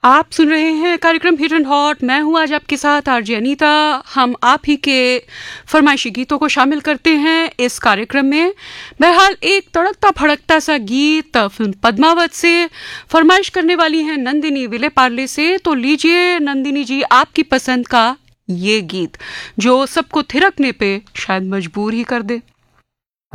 आप सुन रहे हैं कार्यक्रम हिट एंड हॉट। मैं हूं आज आपके साथ आरजे अनीता। हम आप ही के फरमाइशी गीतों को शामिल करते हैं इस कार्यक्रम में। बहरहाल एक तड़कता फड़कता सा गीत फिल्म पद्मावत से फरमाइश करने वाली हैं नंदिनी विले पार्ले से। तो लीजिए नंदिनी जी, आपकी पसंद का ये गीत जो सबको थिरकने पे शायद मजबूर ही कर दे।